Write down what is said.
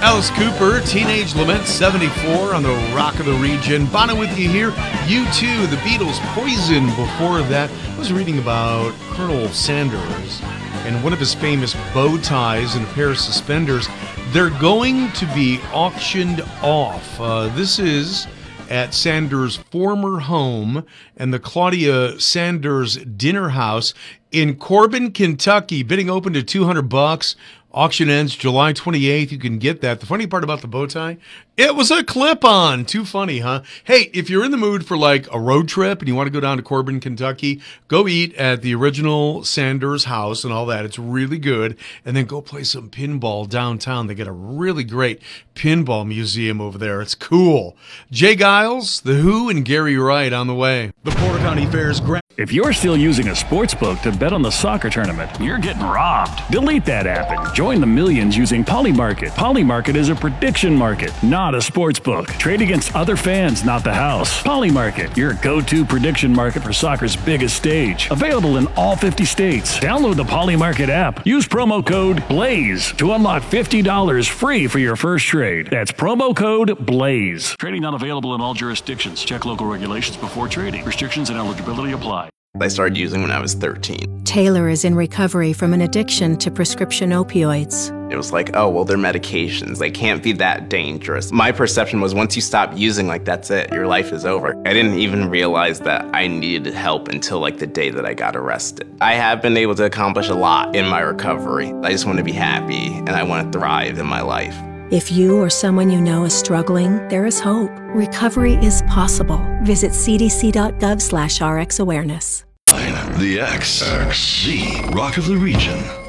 Alice Cooper, Teenage Lament 74 on the Rock of the Region. Bono with you here. U2, the Beatles, Poison. Before that, I was reading about Colonel Sanders and one of his famous bow ties and a pair of suspenders. They're going to be auctioned off. This is at Sanders' former home and the Claudia Sanders Dinner House in Corbin, Kentucky. Bidding open to $200. Auction ends July 28th. You can get that. The funny part about the bow tie, it was a clip-on. Too funny, huh? Hey, if you're in the mood for like a road trip and you want to go down to Corbin, Kentucky, go eat at the original Sanders house and all that. It's really good. And then go play some pinball downtown. They got a really great pinball museum over there. It's cool. Jay Giles, The Who, and Gary Wright on the way. The Porter County Fair's If you're still using a sports book to bet on the soccer tournament, you're getting robbed. Delete that app and join the millions using Polymarket. Polymarket is a prediction market, not a sports book. Trade against other fans, not the house. Polymarket, your go-to prediction market for soccer's biggest stage. Available in all 50 states. Download the Polymarket app. Use promo code BLAZE to unlock $50 free for your first trade. That's promo code BLAZE. Trading not available in all jurisdictions. Check local regulations before trading. Restrictions and eligibility apply. I started using when I was 13. Taylor is in recovery from an addiction to prescription opioids. It was like, oh, well, they're medications. They can't be that dangerous. My perception was once you stop using, like, that's it. Your life is over. I didn't even realize that I needed help until, like, the day that I got arrested. I have been able to accomplish a lot in my recovery. I just want to be happy, and I want to thrive in my life. If you or someone you know is struggling, there is hope. Recovery is possible. Visit cdc.gov/RxAwareness. The X, the Rock of the Region.